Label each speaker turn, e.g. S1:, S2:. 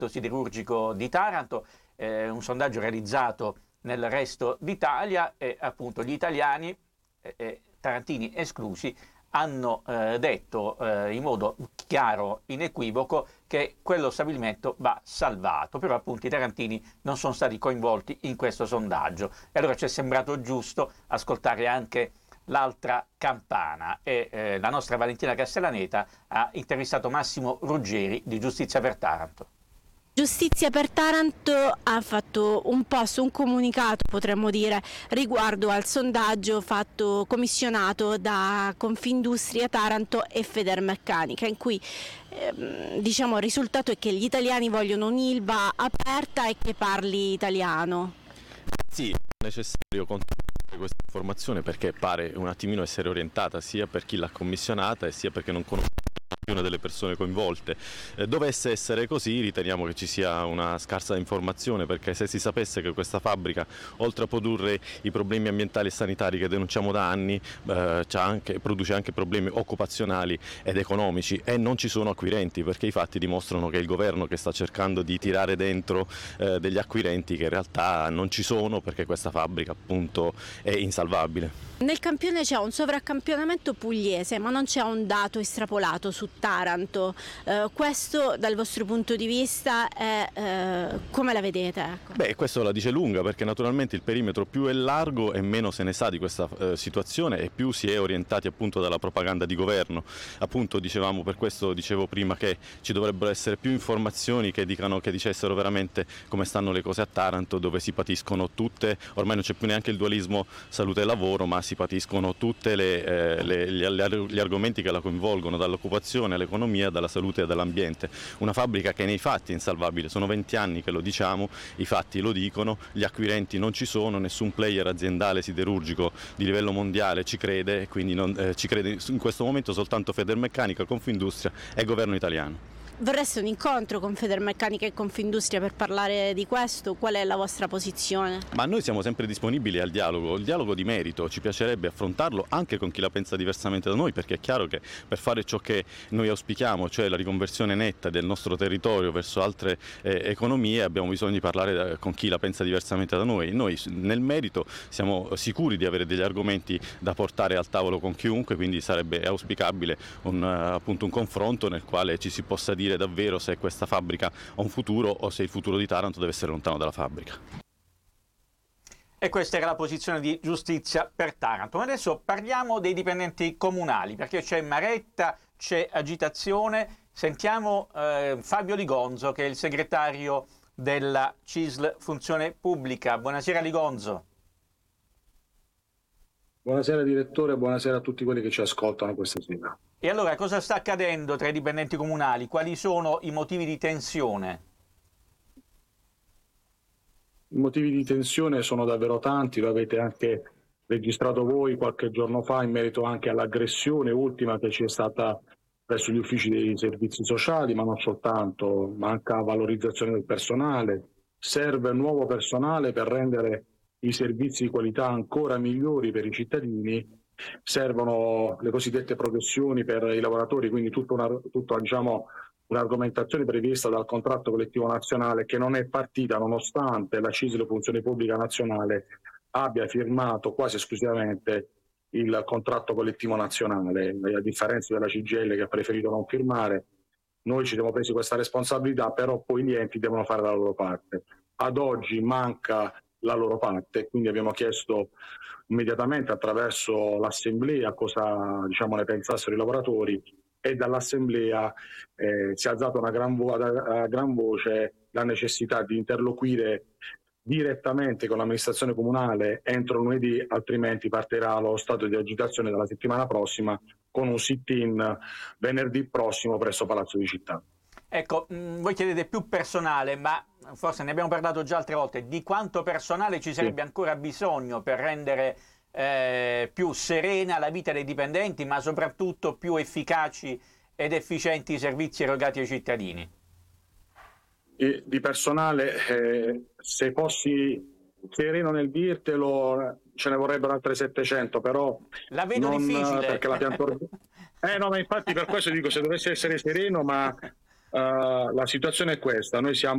S1: comparto siderurgico di Taranto, un sondaggio realizzato nel resto d'Italia, e appunto gli italiani, tarantini esclusi, hanno detto in modo chiaro, inequivoco, che quello stabilimento va salvato, però appunto i tarantini non sono stati coinvolti in questo sondaggio, e allora ci è sembrato giusto ascoltare anche l'altra campana, e la nostra Valentina Castellaneta ha intervistato Massimo Ruggeri di Giustizia per Taranto.
S2: Giustizia per Taranto ha fatto un post, un comunicato potremmo dire, riguardo al sondaggio commissionato da Confindustria Taranto e Federmeccanica, in cui diciamo il risultato è che gli italiani vogliono un'Ilva aperta e che parli italiano.
S3: Sì, è necessario controllare questa informazione perché pare un attimino essere orientata sia per chi l'ha commissionata e sia perché non conosce una delle persone coinvolte. Dovesse essere così, riteniamo che ci sia una scarsa informazione, perché se si sapesse che questa fabbrica, oltre a produrre i problemi ambientali e sanitari che denunciamo da anni, produce anche problemi occupazionali ed economici, e non ci sono acquirenti, perché i fatti dimostrano che è il governo che sta cercando di tirare dentro degli acquirenti che in realtà non ci sono, perché questa fabbrica appunto è insalvabile.
S2: Nel campione c'è un sovraccampionamento pugliese, ma non c'è un dato estrapolato su Taranto. Questo dal vostro punto di vista come la vedete? Ecco.
S3: Beh, questo la dice lunga, perché naturalmente il perimetro più è largo e meno se ne sa di questa situazione, e più si è orientati appunto dalla propaganda di governo. Appunto dicevamo, per questo dicevo prima che ci dovrebbero essere più informazioni che dicessero veramente come stanno le cose a Taranto, dove si patiscono tutte, ormai non c'è più neanche il dualismo salute e lavoro, ma si patiscono tutti gli argomenti che la coinvolgono, dall'occupazione all'economia, dalla salute e dall'ambiente. Una fabbrica che nei fatti è insalvabile, sono 20 anni che lo diciamo, i fatti lo dicono, gli acquirenti non ci sono, nessun player aziendale siderurgico di livello mondiale ci crede, e quindi ci crede in questo momento soltanto Federmeccanica, Confindustria e governo italiano.
S2: Vorreste un incontro con Federmeccanica e Confindustria per parlare di questo? Qual è la vostra posizione?
S3: Ma noi siamo sempre disponibili al dialogo, il dialogo di merito, ci piacerebbe affrontarlo anche con chi la pensa diversamente da noi, perché è chiaro che per fare ciò che noi auspichiamo, cioè la riconversione netta del nostro territorio verso altre economie, abbiamo bisogno di parlare con chi la pensa diversamente da noi. Noi nel merito siamo sicuri di avere degli argomenti da portare al tavolo con chiunque, quindi sarebbe auspicabile appunto un confronto nel quale ci si possa dire davvero se questa fabbrica ha un futuro o se il futuro di Taranto deve essere lontano dalla fabbrica.
S1: E questa era la posizione di Giustizia per Taranto. Ma adesso parliamo dei dipendenti comunali, perché c'è maretta, c'è agitazione. Sentiamo Fabio Ligonzo, che è il segretario della CISL Funzione Pubblica. Buonasera Ligonzo.
S4: Buonasera direttore, buonasera a tutti quelli che ci ascoltano questa sera.
S1: E allora cosa sta accadendo tra i dipendenti comunali? Quali sono i motivi di tensione?
S4: I motivi di tensione sono davvero tanti, lo avete anche registrato voi qualche giorno fa in merito anche all'aggressione ultima che ci è stata presso gli uffici dei servizi sociali, ma non soltanto, manca valorizzazione del personale, serve nuovo personale per rendere i servizi di qualità ancora migliori per i cittadini, servono le cosiddette progressioni per i lavoratori, quindi tutta un'argomentazione prevista dal contratto collettivo nazionale che non è partita nonostante la CISL Funzione Pubblica Nazionale abbia firmato quasi esclusivamente il contratto collettivo nazionale, a differenza della CGIL che ha preferito non firmare. Noi ci siamo presi questa responsabilità, però poi gli enti devono fare la loro parte. Ad oggi manca la loro parte, quindi abbiamo chiesto immediatamente attraverso l'assemblea cosa ne pensassero i lavoratori, e dall'assemblea si è alzata a gran voce la necessità di interloquire direttamente con l'amministrazione comunale entro lunedì, altrimenti partirà lo stato di agitazione dalla settimana prossima con un sit-in venerdì prossimo presso Palazzo di Città.
S1: Ecco, voi chiedete più personale, ma forse ne abbiamo parlato già altre volte. Di quanto personale ci sarebbe ancora bisogno per rendere più serena la vita dei dipendenti, ma soprattutto più efficaci ed efficienti i servizi erogati ai cittadini?
S4: Di personale, se fossi sereno nel dirtelo, ce ne vorrebbero altre 700, però
S1: la vedo difficile.
S4: Perché la pianta... no, ma infatti per questo dico, se dovessi essere sereno, ma la situazione è questa: noi siamo